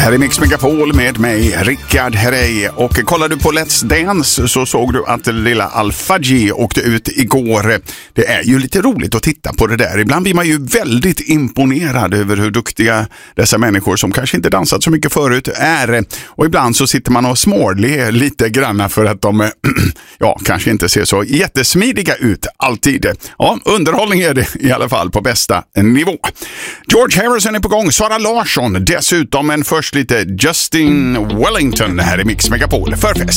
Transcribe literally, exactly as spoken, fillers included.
här är Mix Megapol med mig, Rickard Herrey. Och kollar du på Let's Dance så såg du att lilla Al-Fadji åkte ut igår. Det är ju lite roligt att titta på det där. Ibland blir man ju väldigt imponerad över hur duktiga dessa människor som kanske inte dansat så mycket förut är. Och ibland så sitter man och småler lite granna för att de ja, kanske inte ser så jättesmidiga ut alltid. Ja, underhållning är det i alla fall på bästa nivå. George Harrison är på gång, Sara Larsson dessutom, men först lite Justin Wellington här i Mix Megapol för fest.